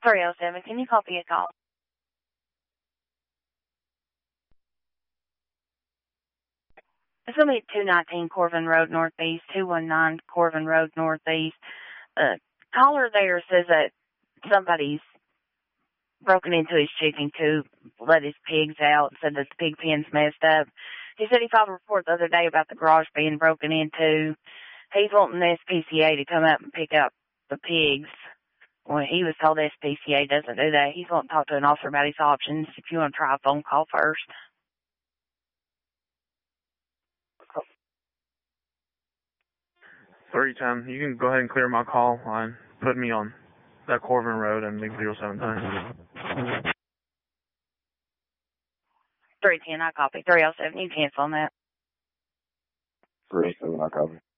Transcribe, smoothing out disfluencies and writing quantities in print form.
307, can you copy a call? It's going to be 219 Corvin Road Northeast, 219 Corvin Road Northeast. Caller there says that somebody's broken into his chicken coop, let his pigs out, said that the pig pen's messed up. He said he filed a report the other day about the garage being broken into. He's wanting the SPCA to come up and pick up the pigs. Well, he was told the SPCA doesn't do that. He's wanting to talk to an officer about his options if you want to try a phone call first. Sorry, Tom. You can go ahead and clear my call line. Put me on that Corvin Road and make 079. 310, I copy. 307, you cancel on that. 307, I copy.